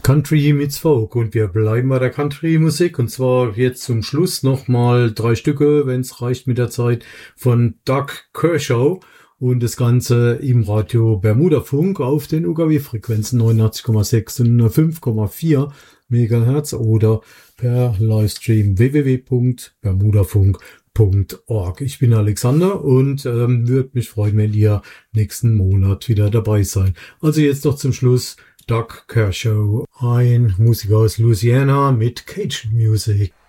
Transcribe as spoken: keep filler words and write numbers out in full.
Country meets Folk und wir bleiben bei der Country-Musik und zwar jetzt zum Schluss nochmal drei Stücke, wenn es reicht mit der Zeit, von Doug Kershaw und das Ganze im Radio Bermuda Funk auf den U K W-Frequenzen neunundachtzig Komma sechs und fünf Komma vier Megahertz oder per Livestream w w w punkt bermudafunk punkt org. Ich bin Alexander und ähm, würde mich freuen, wenn ihr nächsten Monat wieder dabei seid. Also jetzt noch zum Schluss Doug Kershaw, ein Musiker aus Louisiana mit Cajun Music.